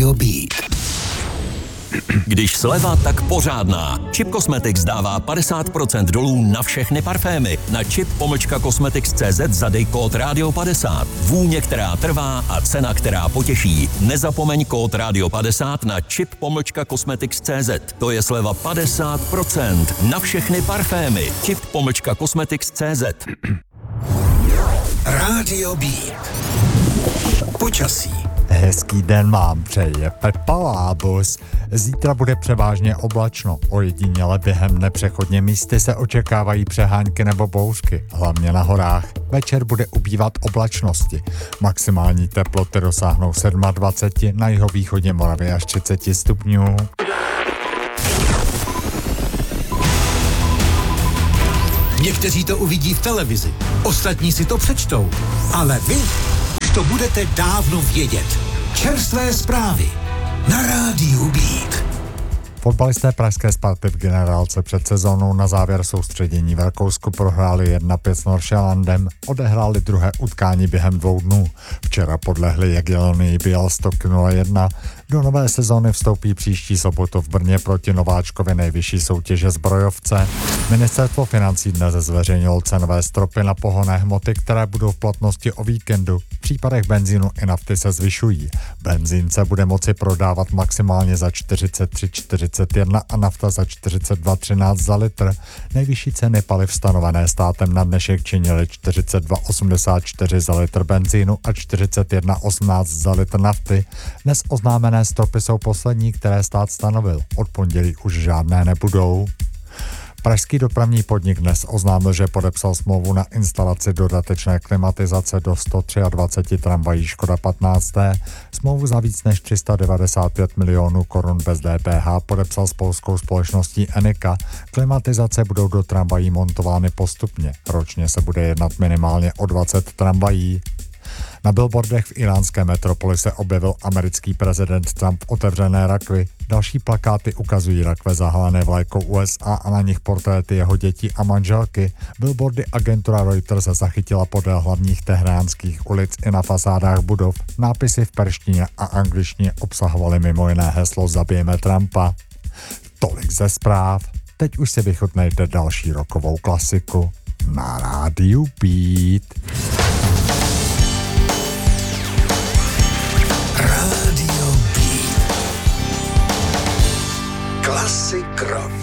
Radio Beat. Když sleva, tak pořádná. Chip Cosmetics dává 50% dolů na všechny parfémy. Na chip-cosmetics.cz zadej kód Radio 50. Vůně, která trvá a cena, která potěší. Nezapomeň kód Radio 50 na chip-cosmetics.cz. To je sleva 50% na všechny parfémy. chip-cosmetics.cz. Radio Beat. Počasí. Hezký den vám přeje Pepa Lábus. Zítra bude převážně oblačno, ojediněle během dne přechodně místy se očekávají přehánky nebo bouřky, hlavně na horách. Večer bude ubývat oblačnosti. Maximální teploty dosáhnou 27, na jihovýchodě Moravy až 30 stupňů. Někteří to uvidí v televizi, ostatní si to přečtou, ale vy už to budete dávno vědět. Čerstvé zprávy na Rádiu Beat. Fotbalisté pražské Sparty v generálce před sezónou na závěr soustředění v Rakousku prohráli 1-5 s Nordsjællandem, odehráli druhé utkání během 2 dnů. Včera podlehli Jagiellonii Białystok 0-1. Do nové sezóny vstoupí příští sobotu v Brně proti nováčkovi nejvyšší soutěže zbrojovce. Ministerstvo financí dnes zveřejnilo cenové stropy na pohonné hmoty, které budou v platnosti o víkendu. V případech benzínu i nafty se zvyšují. Benzín se bude moci prodávat maximálně za 43,41 a nafta za 42,13 za litr. Nejvyšší ceny paliv stanovené státem na dnešek činily 42,84 za litr benzínu a 41,18 za litr nafty. Dnes oznámené stropy jsou poslední, které stát stanovil. Od pondělí už žádné nebudou. Pražský dopravní podnik dnes oznámil, že podepsal smlouvu na instalaci dodatečné klimatizace do 123 tramvají Škoda 15. Smlouvu za víc než 395 milionů korun bez DPH podepsal s polskou společností Enika. Klimatizace budou do tramvají montovány postupně. Ročně se bude jednat minimálně o 20 tramvají. Na billboardech v iránské metropoli se objevil americký prezident Trump v otevřené rakvi. Další plakáty ukazují rakve zahalené vlajkou USA a na nich portréty jeho dětí a manželky. Billboardy agentura Reuters zachytila podél hlavních teheránských ulic i na fasádách budov. Nápisy v perštině a angličtině obsahovaly mimo jiné heslo Zabijeme Trumpa. Tolik ze zpráv. Teď už si vychutnejte další rockovou klasiku na Rádiu Beat. Radio Beat. Classic rock.